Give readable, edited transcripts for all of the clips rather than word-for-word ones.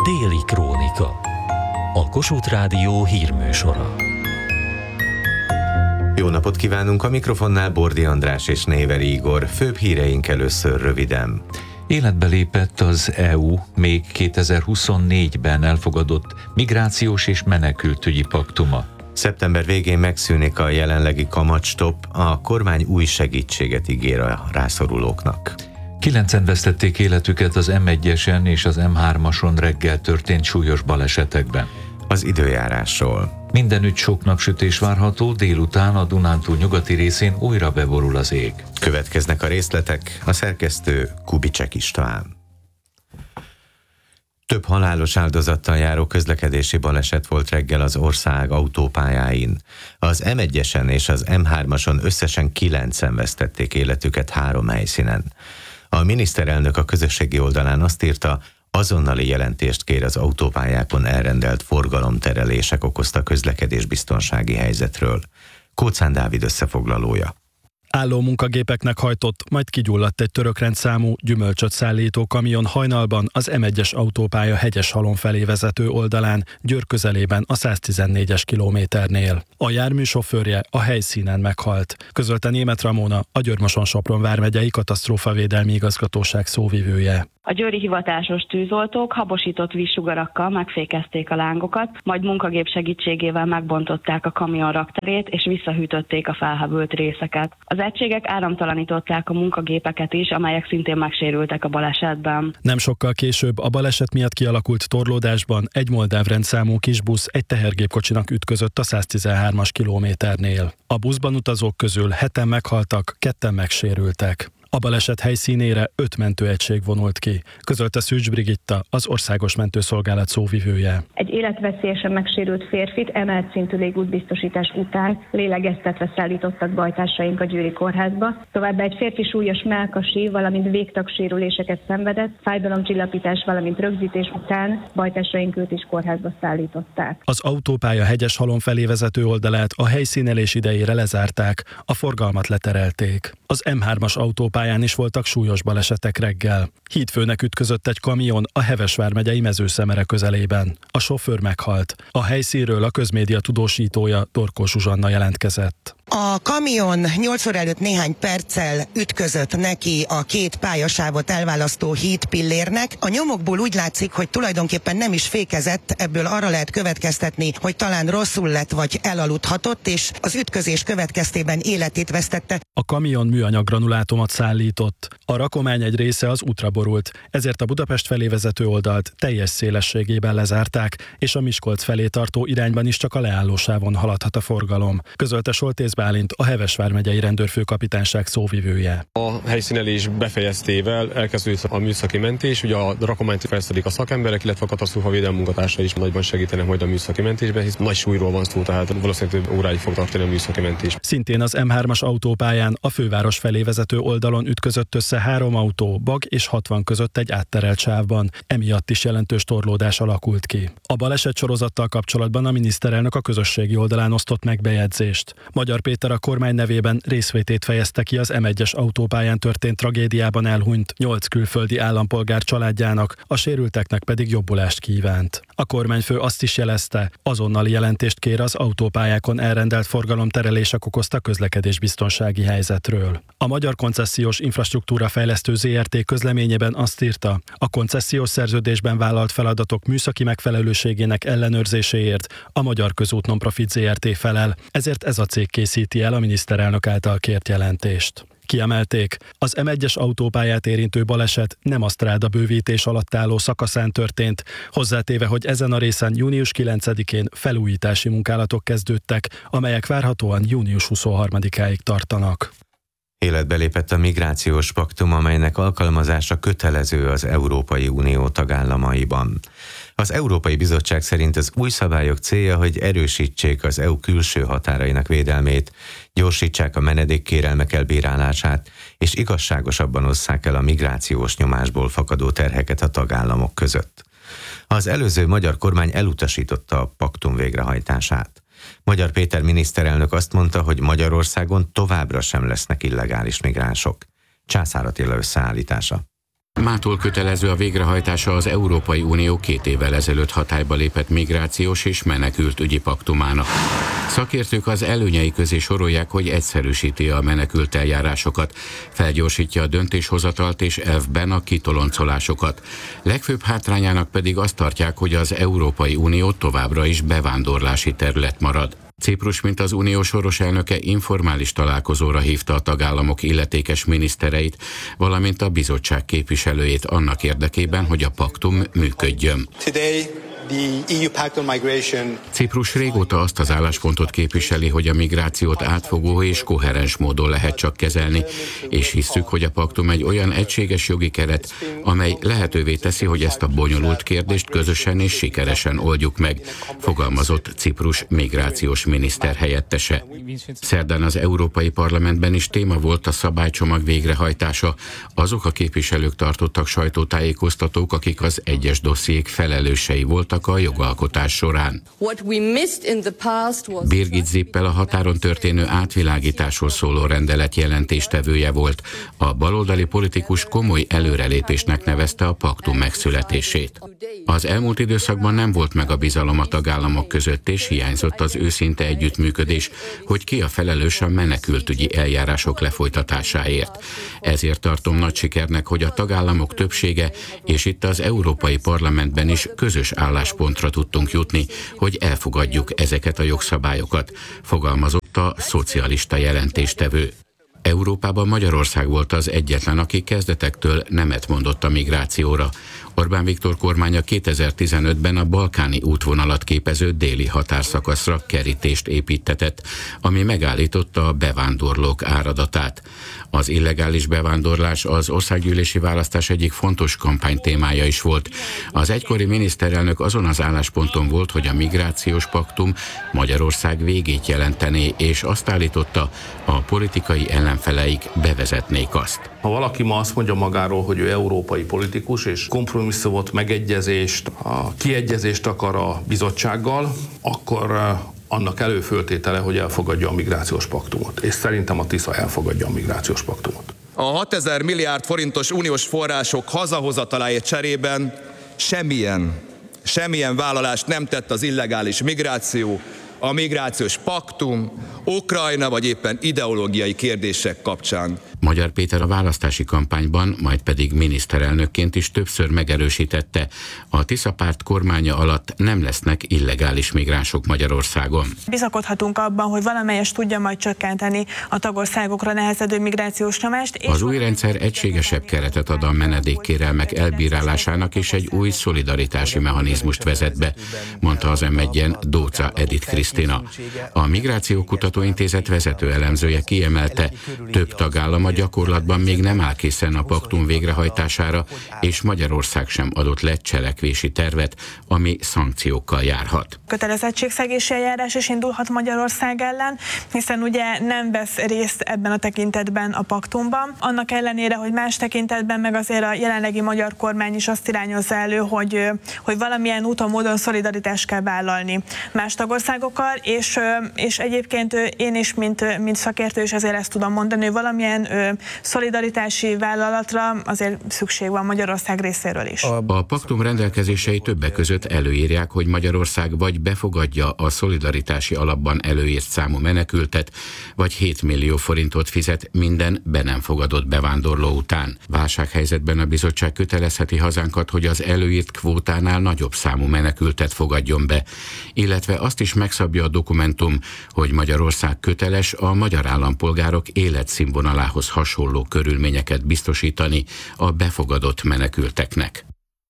Déli Krónika. A Kossuth Rádió hírműsora. Jó napot kívánunk, a mikrofonnál Bordi András és Néveri Igor. Főbb híreink először röviden. Életbe lépett az EU még 2024-ben elfogadott migrációs és menekültügyi paktuma. Szeptember végén megszűnik a jelenlegi kamatstopp, a kormány új segítséget ígér a rászorulóknak. 9-en vesztették életüket az M1-esen és az M3-ason reggel történt súlyos balesetekben. Az időjárásról. Mindenütt sok napsütés várható, délután a Dunántúl nyugati részén újra beborul az ég. Következnek a részletek, a szerkesztő Kubicek István. Több halálos áldozattal járó közlekedési baleset volt reggel az ország autópályáin. Az M1-esen és az M3-ason összesen 9-en vesztették életüket 3 helyszínen. A miniszterelnök a közösségi oldalán azt írta, azonnali jelentést kér az autópályákon elrendelt forgalomterelések okozta közlekedésbiztonsági helyzetről. Kóczán Dávid összefoglalója. Álló munkagépeknek hajtott, majd kigyulladt egy török rendszámú gyümölcsöt szállító kamion hajnalban az M1-es autópálya Hegyeshalom felé vezető oldalán, Győr közelében a 114-es kilométernél. A jármű sofőrje a helyszínen meghalt, közölte Németh Ramona, a Győr-Moson-Sopron vármegyei katasztrófavédelmi igazgatóság szóvivője. A győri hivatásos tűzoltók habosított vízsugarakkal megfékezték a lángokat, majd munkagép segítségével megbontották a kamion rakterét és visszahűtötték a felhevült részeket. Az egységek áramtalanították a munkagépeket is, amelyek szintén megsérültek a balesetben. Nem sokkal később a baleset miatt kialakult torlódásban egy moldáv rendszámú kisbusz egy tehergépkocsinak ütközött a 113-as kilométernél. A buszban utazók közül 7-en meghaltak, 2-en megsérültek. A baleset helyszínére 5 mentőegység vonult ki, közölte Szűcs Brigitta, az Országos Mentőszolgálat szóvivője. Egy életveszélyesen megsérült férfit emelt szintű légútbiztosítás után lélegeztetve szállítottak bajtársaink a győri kórházba. Továbbá egy férfi súlyos mellkasi, valamint végtagsérüléseket szenvedett, fájdalomcsillapítás, valamint rögzítés után bajtársaink őt is kórházba szállították. Az autópálya Hegyeshalom felé vezető oldalát a helyszínelés idejére lezárták, a forgalmat leterelték. Az M3-as autópályán is voltak súlyos balesetek reggel. Hídfőnek ütközött egy kamion a Heves vármegyei Mezőszemere közelében. A sofőr meghalt. A helyszínről a közmédia tudósítója Dorkó Zsuzsanna jelentkezett. A kamion 8 óra előtt néhány perccel ütközött neki a 2 pályasávot elválasztó hídpillérnek. A nyomokból úgy látszik, hogy tulajdonképpen nem is fékezett, ebből arra lehet következtetni, hogy talán rosszul lett vagy elaludhatott, és az ütközés következtében életét vesztette. A kamion műanyag granulátumot szállított. A rakomány egy része az útra borult, ezért a Budapest felé vezető oldalt teljes szélességében lezárták, és a Miskolc felé tartó irányban is csak a leállósávon haladhat a forgalom, közölte Soltész Bálint, a Heves vármegyei rendőrfőkapitányság szóvivője. A helyszínelés befejeztével elkezdődött a műszaki mentés, ugye a rakományt felszedik a szakemberek, illetve a katasztrófavédelmi munkatársai is nagyban segítenek majd a műszaki mentésben, hisz nagy súlyról van szó, tehát valószínűleg több óráig fog tartani a műszaki mentés. Szintén az M3-as autópályán a főváros felé vezető oldalon ütközött össze 3 autó, Bag és 60 között egy átterelt sávban. Emiatt is jelentős torlódás alakult ki. A baleset sorozattal kapcsolatban a miniszterelnök a közösségi oldalán osztott meg bejegyzést. Magyar Péter a kormány nevében részvétét fejezte ki az M1-es autópályán történt tragédiában elhunyt 8 külföldi állampolgár családjának, a sérülteknek pedig jobbulást kívánt. A kormányfő azt is jelezte, azonnali jelentést kér az autópályákon elrendelt forgalomterelések okozta közlekedésbiztonsági helyzetről. A Magyar Koncesziós Infrastruktúra Fejlesztő ZRT közleményében azt írta, a koncesziós szerződésben vállalt feladatok műszaki megfelelőségének ellenőrzéséért a Magyar Közút Nonprofit ZRT felel, ezért ez a cég készíti el a miniszterelnök által kért jelentést. Kiemelték, az M1-es autópályát érintő baleset nem a stráda bővítés alatt álló szakaszán történt, hozzátéve, hogy ezen a részen június 9-én felújítási munkálatok kezdődtek, amelyek várhatóan június 23-áig tartanak. Életbe lépett a migrációs paktum, amelynek alkalmazása kötelező az Európai Unió tagállamaiban. Az Európai Bizottság szerint az új szabályok célja, hogy erősítsék az EU külső határainak védelmét, gyorsítsák a menedékkérelmek elbírálását, és igazságosabban osszák el a migrációs nyomásból fakadó terheket a tagállamok között. Az előző magyar kormány elutasította a paktum végrehajtását. Magyar Péter miniszterelnök azt mondta, hogy Magyarországon továbbra sem lesznek illegális migránsok. Császár Attila összeállítása. Mától kötelező a végrehajtása az Európai Unió 2 évvel ezelőtt hatályba lépett migrációs és menekültügyi paktumának. Szakértők az előnyei közé sorolják, hogy egyszerűsíti a menekült eljárásokat, felgyorsítja a döntéshozatalt és elvben a kitoloncolásokat. Legfőbb hátrányának pedig azt tartják, hogy az Európai Unió továbbra is bevándorlási terület marad. Ciprus, mint az unió soros elnöke informális találkozóra hívta a tagállamok illetékes minisztereit, valamint a bizottság képviselőjét annak érdekében, hogy a paktum működjön. Ciprus régóta azt az álláspontot képviseli, hogy a migrációt átfogó és koherens módon lehet csak kezelni, és hisszük, hogy a paktum egy olyan egységes jogi keret, amely lehetővé teszi, hogy ezt a bonyolult kérdést közösen és sikeresen oldjuk meg, fogalmazott Ciprus migrációs miniszter helyettese. Szerdán az Európai Parlamentben is téma volt a szabálycsomag végrehajtása. Azok a képviselők tartottak sajtótájékoztatók, akik az egyes dossziék felelősei voltak a jogalkotás során. Birgit Zippel a határon történő átvilágításról szóló rendelet jelentéstevője volt. A baloldali politikus komoly előrelépésnek nevezte a paktum megszületését. Az elmúlt időszakban nem volt meg a bizalom a tagállamok között, és hiányzott az őszinte együttműködés, hogy ki a felelős a menekültügyi eljárások lefolytatásáért. Ezért tartom nagy sikernek, hogy a tagállamok többsége, és itt az Európai Parlamentben is közös álláspontra tudtunk jutni, hogy elfogadjuk ezeket a jogszabályokat, fogalmazott a szocialista jelentéstevő. Európában Magyarország volt az egyetlen, aki kezdetektől nemet mondott a migrációra. Orbán Viktor kormánya 2015-ben a balkáni útvonalat képező déli határszakaszra kerítést építtetett, ami megállította a bevándorlók áradatát. Az illegális bevándorlás az országgyűlési választás egyik fontos kampánytémája is volt. Az egykori miniszterelnök azon az állásponton volt, hogy a migrációs paktum Magyarország végét jelentené, és azt állította, a politikai ellenfeleik bevezetnék azt. Ha valaki ma azt mondja magáról, hogy ő európai politikus, és kompromisszumot, megegyezést, a kiegyezést akar a bizottsággal, akkor annak előföltétele, hogy elfogadja a migrációs paktumot. És szerintem a Tisza elfogadja a migrációs paktumot. A 6000 milliárd forintos uniós források hazahozataláért cserében semmilyen vállalást nem tett az illegális migráció, a migrációs paktum, Ukrajna vagy éppen ideológiai kérdések kapcsán. Magyar Péter a választási kampányban, majd pedig miniszterelnökként is többször megerősítette, a Tisza párt kormánya alatt nem lesznek illegális migránsok Magyarországon. Bizakodhatunk abban, hogy valamelyest tudja majd csökkenteni a tagországokra nehezedő migrációs nyomást. Az új rendszer egységesebb keretet ad a menedékkérelmek elbírálásának, és egy új szolidaritási mechanizmust vezet be, mondta az M1-en Dóca Edith Krisztina. A Migráció Kutatóintézet vezető elemzője kiemelte, több tagállam a gyakorlatban még nem áll készen a paktum végrehajtására, és Magyarország sem adott le cselekvési tervet, ami szankciókkal járhat. Kötelezettségszegési eljárás is indulhat Magyarország ellen, hiszen ugye nem vesz részt ebben a tekintetben a paktumban. Annak ellenére, hogy más tekintetben meg azért a jelenlegi magyar kormány is azt irányozza elő, hogy valamilyen úton, módon szolidaritást kell vállalni más tagországokkal, és egyébként én is, mint szakértő is azért ezt tudom mondani, hogy valamilyen szolidaritási vállalatra azért szükség van Magyarország részéről is. A paktum rendelkezései többek között előírják, hogy Magyarország vagy befogadja a szolidaritási alapban előírt számú menekültet, vagy 7 millió forintot fizet minden be nem fogadott bevándorló után. Válsághelyzetben a bizottság kötelezheti hazánkat, hogy az előírt kvótánál nagyobb számú menekültet fogadjon be, illetve azt is megszabja a dokumentum, hogy Magyarország köteles a magyar állampolgárok életszínvonalához hasonló körülményeket biztosítani a befogadott menekülteknek.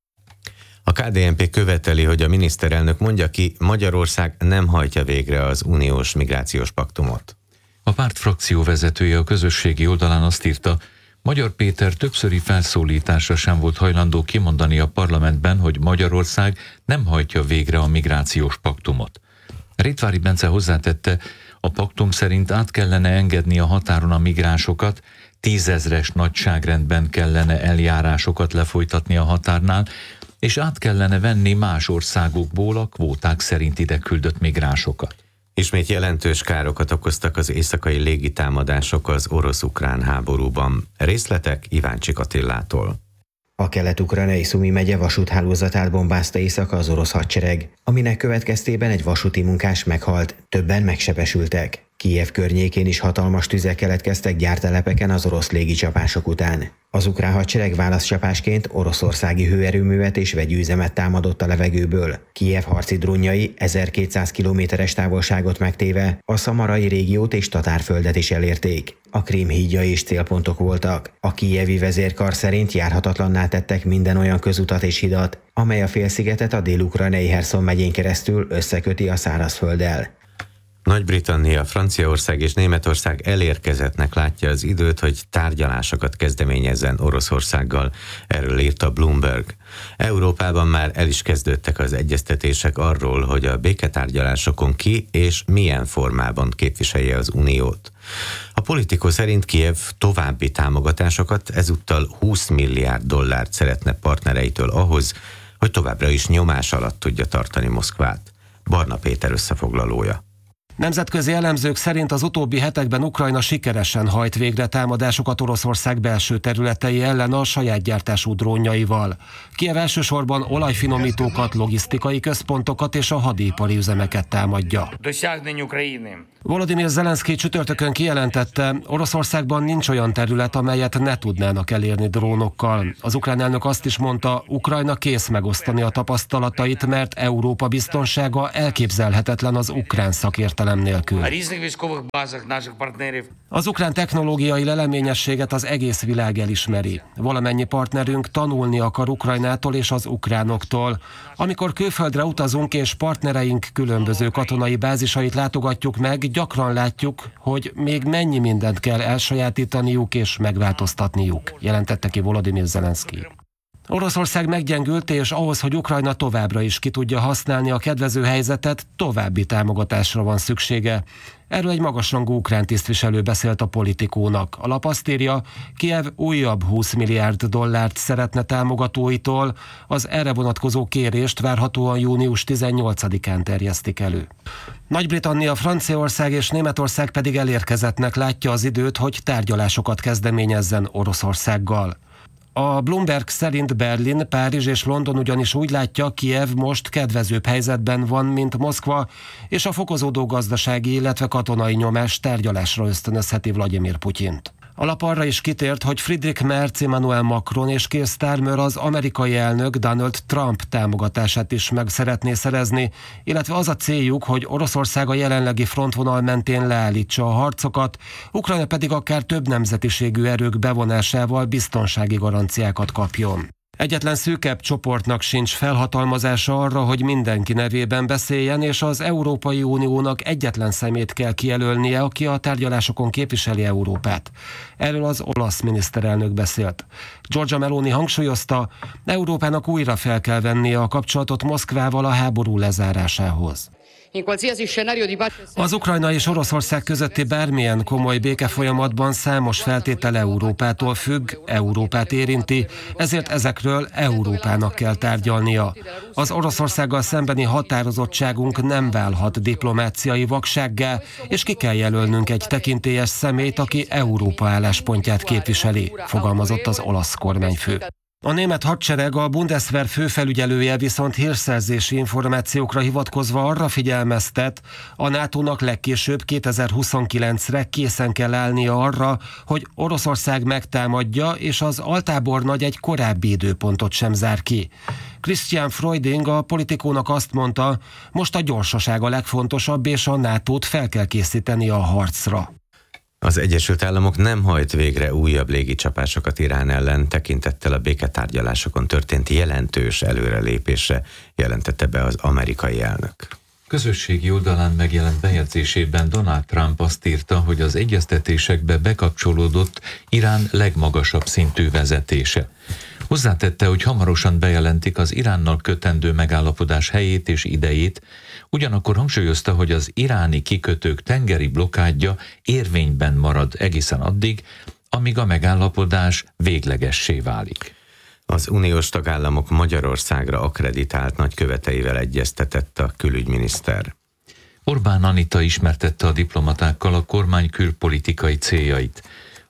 A KDNP követeli, hogy a miniszterelnök mondja ki, Magyarország nem hajtja végre az uniós migrációs paktumot. A párt frakció vezetője a közösségi oldalán azt írta, Magyar Péter többszöri felszólításra sem volt hajlandó kimondani a parlamentben, hogy Magyarország nem hajtja végre a migrációs paktumot. Rétvári Bence hozzátette, a paktum szerint át kellene engedni a határon a migránsokat, 10 000-es nagyságrendben kellene eljárásokat lefolytatni a határnál, és át kellene venni más országokból a kvóták szerint ide küldött migránsokat. Ismét jelentős károkat okoztak az éjszakai légitámadások az orosz-ukrán háborúban. Részletek Iváncsik Attillától. A kelet-ukrajnai Szumi megye vasúthálózatát bombázta éjszaka az orosz hadsereg, aminek következtében egy vasúti munkás meghalt, többen megsebesültek. Kijev környékén is hatalmas tüzek keletkeztek gyártelepeken az orosz légicsapások után. Az ukrán hadsereg válaszcsapásként oroszországi hőerőművet és vegyűzemet támadott a levegőből. Kijev harci drónjai 1200 kilométeres távolságot megtéve a szamarai régiót és Tatárföldet is elérték. A Krím hídjai is célpontok voltak. A kijevi vezérkar szerint járhatatlanná tettek minden olyan közutat és hidat, amely a félszigetet a dél-ukrajnai Herszon megyén keresztül összeköti a szárazfölddel. Nagy-Britannia, Franciaország és Németország elérkezettnek látja az időt, hogy tárgyalásokat kezdeményezzen Oroszországgal, erről írt a Bloomberg. Európában már el is kezdődtek az egyeztetések arról, hogy a béketárgyalásokon ki és milyen formában képviselje az Uniót. A Politico szerint Kijev további támogatásokat, ezúttal 20 milliárd dollárt szeretne partnereitől ahhoz, hogy továbbra is nyomás alatt tudja tartani Moszkvát. Barna Péter összefoglalója. Nemzetközi elemzők szerint az utóbbi hetekben Ukrajna sikeresen hajt végre támadásokat Oroszország belső területei ellen a saját gyártású drónjaival. Kijev elsősorban olajfinomítókat, logisztikai központokat és a hadipari üzemeket támadja. Volodymyr Zelenszky csütörtökön kijelentette, Oroszországban nincs olyan terület, amelyet ne tudnának elérni drónokkal. Az ukrán elnök azt is mondta, Ukrajna kész megosztani a tapasztalatait, mert Európa biztonsága elképzelhetetlen az ukrán szakértelem nélkül. Az ukrán technológiai leleményességet az egész világ elismeri. Valamennyi partnerünk tanulni akar Ukrajnától és az ukránoktól. Amikor külföldre utazunk és partnereink különböző katonai bázisait látogatjuk meg, gyakran látjuk, hogy még mennyi mindent kell elsajátítaniuk és megváltoztatniuk, jelentette ki Volodymyr Zelenszky. Oroszország meggyengült, és ahhoz, hogy Ukrajna továbbra is ki tudja használni a kedvező helyzetet, további támogatásra van szüksége. Erről egy magasrangú ukrán tisztviselő beszélt a Politikónak. A lap azt írja, Kijev újabb 20 milliárd dollárt szeretne támogatóitól, az erre vonatkozó kérést várhatóan június 18-án terjesztik elő. Nagy-Britannia, Franciaország és Németország pedig elérkezettnek látja az időt, hogy tárgyalásokat kezdeményezzen Oroszországgal. A Bloomberg szerint Berlin, Párizs és London ugyanis úgy látja, Kijev most kedvezőbb helyzetben van, mint Moszkva, és a fokozódó gazdasági, illetve katonai nyomás tárgyalásra ösztönözheti Vladimir Putyint. A lap arra is kitért, hogy Friedrich Merz, Emmanuel Macron és Keir Starmer az amerikai elnök Donald Trump támogatását is meg szeretné szerezni, illetve az a céljuk, hogy Oroszország a jelenlegi frontvonal mentén leállítsa a harcokat, Ukrajna pedig akár több nemzetiségű erők bevonásával biztonsági garanciákat kapjon. Egyetlen szűkebb csoportnak sincs felhatalmazása arra, hogy mindenki nevében beszéljen, és az Európai Uniónak egyetlen szemét kell kijelölnie, aki a tárgyalásokon képviseli Európát. Erről az olasz miniszterelnök beszélt. Giorgia Meloni hangsúlyozta, Európának újra fel kell vennie a kapcsolatot Moszkvával a háború lezárásához. Az Ukrajna és Oroszország közötti bármilyen komoly békefolyamatban számos feltétel Európától függ, Európát érinti, ezért ezekről Európának kell tárgyalnia. Az Oroszországgal szembeni határozottságunk nem válhat diplomáciai vaksággá, és ki kell jelölnünk egy tekintélyes személyt, aki Európa álláspontját képviseli, fogalmazott az olasz kormányfő. A német hadsereg, a Bundeswehr főfelügyelője viszont hírszerzési információkra hivatkozva arra figyelmeztet, a NATO-nak legkésőbb 2029-re készen kell állnia arra, hogy Oroszország megtámadja, és az altábornagy egy korábbi időpontot sem zár ki. Christian Freuding a Politikónak azt mondta, most a gyorsaság a legfontosabb, és a NATO-t fel kell készíteni a harcra. Az Egyesült Államok nem hajt végre újabb légicsapásokat Irán ellen, tekintettel a béketárgyalásokon történt jelentős előrelépésre, jelentette be az amerikai elnök. Közösségi oldalán megjelent bejegyzésében Donald Trump azt írta, hogy az egyeztetésekbe bekapcsolódott Irán legmagasabb szintű vezetése. Hozzátette, hogy hamarosan bejelentik az Iránnal kötendő megállapodás helyét és idejét, ugyanakkor hangsúlyozta, hogy az iráni kikötők tengeri blokkádja érvényben marad egészen addig, amíg a megállapodás véglegessé válik. Az uniós tagállamok Magyarországra akkreditált nagyköveteivel egyeztetett a külügyminiszter. Orbán Anita ismertette a diplomatákkal a kormány külpolitikai céljait.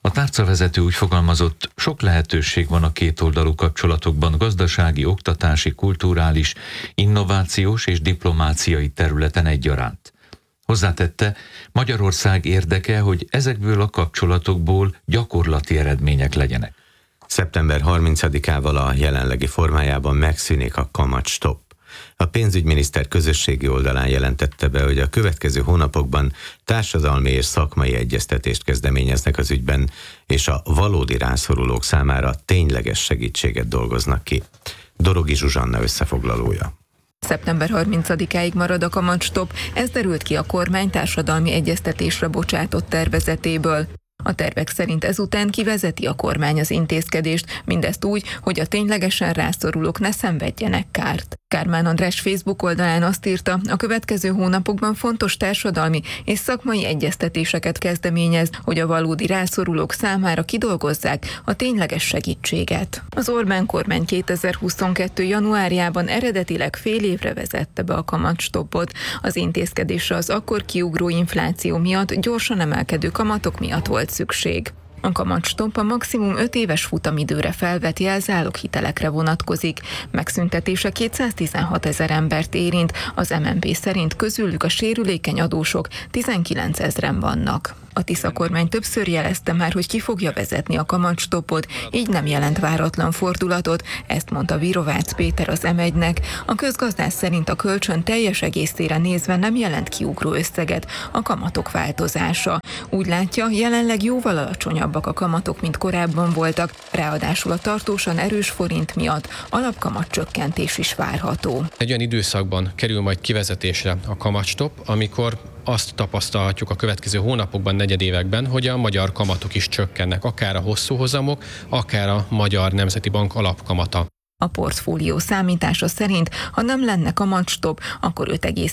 A tárcavezető úgy fogalmazott, sok lehetőség van a kétoldalú kapcsolatokban gazdasági, oktatási, kulturális, innovációs és diplomáciai területen egyaránt. Hozzátette, Magyarország érdeke, hogy ezekből a kapcsolatokból gyakorlati eredmények legyenek. Szeptember 30-ával a jelenlegi formájában megszűnik a kamatstopp. A pénzügyminiszter közösségi oldalán jelentette be, hogy a következő hónapokban társadalmi és szakmai egyeztetést kezdeményeznek az ügyben, és a valódi rászorulók számára tényleges segítséget dolgoznak ki. Dorogi Zsuzsanna összefoglalója. Szeptember 30-áig marad a kamatstopp, ez derült ki a kormány társadalmi egyeztetésre bocsátott tervezetéből. A tervek szerint ezután kivezeti a kormány az intézkedést, mindezt úgy, hogy a ténylegesen rászorulók ne szenvedjenek kárt. Kármán András Facebook oldalán azt írta, a következő hónapokban fontos társadalmi és szakmai egyeztetéseket kezdeményez, hogy a valódi rászorulók számára kidolgozzák a tényleges segítséget. Az Orbán kormány 2022. januárjában eredetileg fél évre vezette be a kamatstoppot. Az intézkedésre az akkor kiugró infláció miatt gyorsan emelkedő kamatok miatt volt szükség. A kamatstopp a maximum 5 éves futamidőre felvett jelzáloghitelekre vonatkozik. Megszüntetése 216 000 embert érint, az MNB szerint közülük a sérülékeny adósok 19 000-en vannak. A Tisza kormány többször jelezte már, hogy ki fogja vezetni a kamatstoppot, így nem jelent váratlan fordulatot, ezt mondta Virovácz Péter az M1-nek. A közgazdász szerint a kölcsön teljes egészére nézve nem jelent kiugró összeget a kamatok változása. Úgy látja, jelenleg jóval alacsonyabbak a kamatok, mint korábban voltak, ráadásul a tartósan erős forint miatt alapkamatcsökkentés is várható. Egy olyan időszakban kerül majd kivezetésre a kamatstopp, amikor azt tapasztalhatjuk a következő hónapokban, negyedévekben, hogy a magyar kamatok is csökkennek, akár a hosszú hozamok, akár a Magyar Nemzeti Bank alapkamata. A portfólió számítása szerint, ha nem lenne kamatstopp, akkor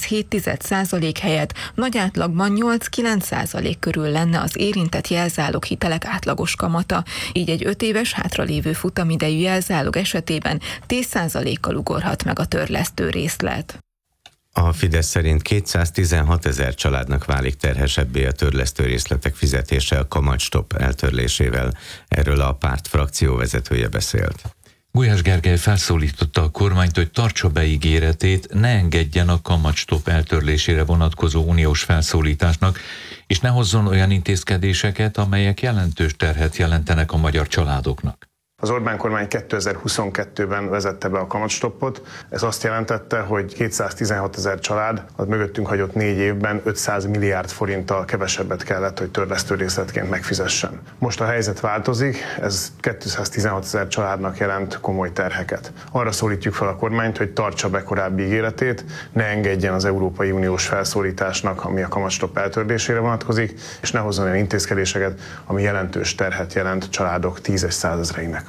5,7% helyett nagy átlagban 8-9% körül lenne az érintett jelzáloghitelek átlagos kamata, így egy 5 éves hátralévő futamidejű jelzálog esetében 10%-kal ugorhat meg a törlesztő részlet. A Fidesz szerint 216 000 családnak válik terhesebbé a törlesztő részletek fizetése a kamatstopp eltörlésével. Erről a párt frakcióvezetője beszélt. Gulyás Gergely felszólította a kormányt, hogy tartsa be ígéretét, ne engedjen a kamatstopp eltörlésére vonatkozó uniós felszólításnak, és ne hozzon olyan intézkedéseket, amelyek jelentős terhet jelentenek a magyar családoknak. Az Orbán kormány 2022-ben vezette be a kamatstoppot. Ez azt jelentette, hogy 216 000 család az mögöttünk hagyott 4 évben 500 milliárd forinttal kevesebbet kellett, hogy törlesztő részletként megfizessen. Most a helyzet változik, ez 216 000 családnak jelent komoly terheket. Arra szólítjuk fel a kormányt, hogy tartsa be korábbi ígéretét, ne engedjen az Európai Uniós felszólításnak, ami a kamatstopp eltörlésére vonatkozik, és ne hozzon olyan intézkedéseket, ami jelentős terhet jelent családok 10 és 100 000-einek.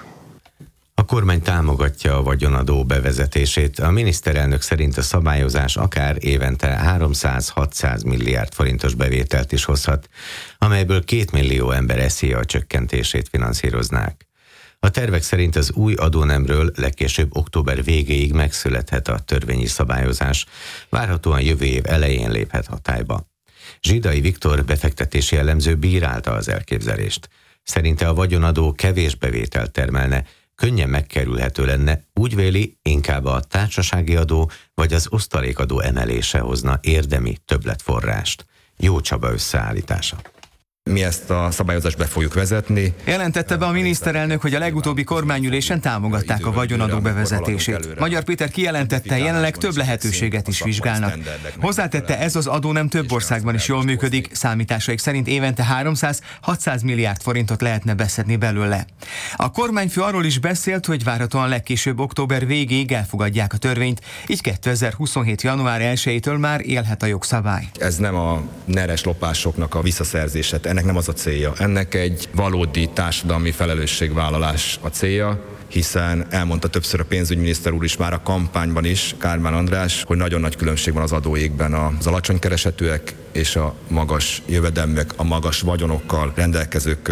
A kormány támogatja a vagyonadó bevezetését. A miniszterelnök szerint a szabályozás akár évente 300-600 milliárd forintos bevételt is hozhat, amelyből 2 millió ember SZIA csökkentését finanszíroznák. A tervek szerint az új adónemről legkésőbb október végéig megszülethet a törvényi szabályozás, várhatóan jövő év elején léphet hatályba. Zsidai Viktor befektetési elemző bírálta az elképzelést. Szerinte a vagyonadó kevés bevételt termelne, könnyen megkerülhető lenne, úgy véli, inkább a társasági adó vagy az osztalékadó emelése hozna érdemi többletforrást. Jó Csaba összeállítása. Mi ezt a szabályozást be fogjuk vezetni. Jelentette be a miniszterelnök, hogy a legutóbbi kormányülésen támogatták a vagyonadó bevezetését. Magyar Péter kijelentette, jelenleg több lehetőséget is vizsgálnak. Hozzátette, ez az adó nem több országban is jól működik, számításaik szerint évente 300-600 milliárd forintot lehetne beszedni belőle. A kormányfő arról is beszélt, hogy várhatóan legkésőbb október végéig elfogadják a törvényt, így 2027. január 1-től már élhet a jogszabály. Ez nem a neres lopásoknak a visszaszerzése. Ennek nem az a célja. Ennek egy valódi társadalmi felelősségvállalás a célja, hiszen elmondta többször a pénzügyminiszter úr is már a kampányban is, Kármán András, hogy nagyon nagy különbség van az adóégben az alacsony keresetűek és a magas jövedelműek, a magas vagyonokkal rendelkezők között.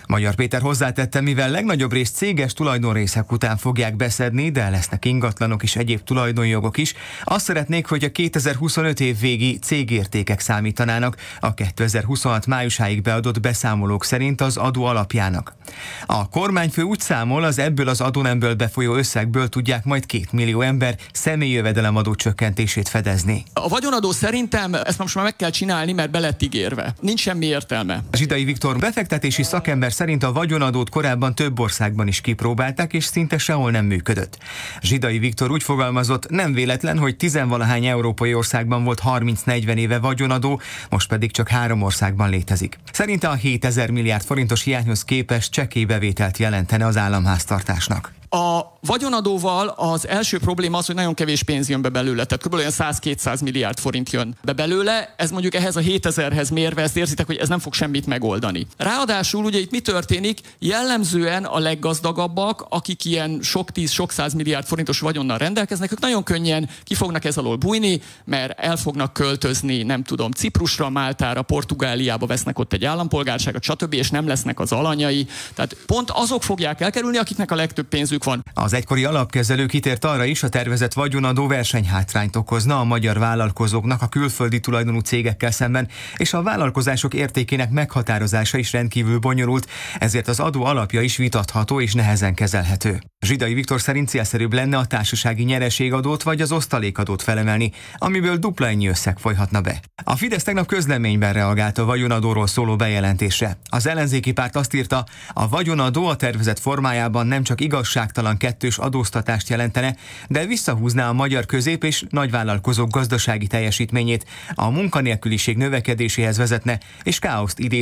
Magyar Péter hozzátette, mivel legnagyobb részt céges tulajdonrészek után fogják beszedni, de lesznek ingatlanok és egyéb tulajdonjogok is, azt szeretnék, hogy a 2025 év végi cégértékek számítanának a 2026 májusáig beadott beszámolók szerint az adó alapjának. A kormányfő úgy számol, az ebből az adónemből befolyó összegből tudják majd 2 millió ember személyi jövedelemadó csökkentését fedezni. A vagyonadó szerintem ezt most már meg kell csinálni, mert be lett ígérve. Nincs semmi értelme. Zsidai Viktor befektetési szakember szerint a vagyonadót korábban több országban is kipróbálták, és szinte sehol nem működött. Zsidai Viktor úgy fogalmazott, nem véletlen, hogy 10-valahány európai országban volt 30-40 éve vagyonadó, most pedig csak 3 országban létezik. Szerinte a 7000 milliárd forintos hiányhoz képest csekély bevételt jelentene az államháztartásnak. A vagyonadóval az első probléma az, hogy nagyon kevés pénz jön be belőle, tehát kb. 100-200 milliárd forint jön be belőle, ez mondjuk ehhez a 7000-hez mérve, ezt érzitek, hogy ez nem fog semmit megoldani. Ráadásul ugye itt mi történik? Jellemzően a leggazdagabbak, akik ilyen sok 10, sok 100 milliárd forintos vagyonnal rendelkeznek, ők nagyon könnyen ki fognak ez alól bújni, mert el fognak költözni, nem tudom, Ciprusra, Máltára, Portugáliába, vesznek ott egy állampolgárságot, stb., és nem lesznek az alanyai. Tehát pont azok fogják elkerülni, akiknek a legtöbb pénzük van. Az egykori alapkezelő kitért arra is, a tervezett vagyonadó versenyhátrányt okozna a magyar vállalkozóknak a külföldi tulajdonú cégekkel szemben, és a vállalkozások értékének meghatározása is rendkívül bonyolult, ezért az adó alapja is vitatható és nehezen kezelhető. Zsidai Viktor szerint célszerűbb lenne a társasági nyereségadót vagy az osztalékadót felemelni, amiből dupla ennyi összeg folyhatna be. A Fidesz tegnap közleményben reagált a vagyonadóról szóló bejelentésre. Az ellenzéki párt azt írta, a vagyonadó a tervezett formájában nem csak igazságtalan kettős adóztatást jelentene, de visszahúzná a magyar közép- és nagyvállalkozók gazdasági teljesítményét, a munkanélküliség növekedéséhez vezetne, és káoszt idéz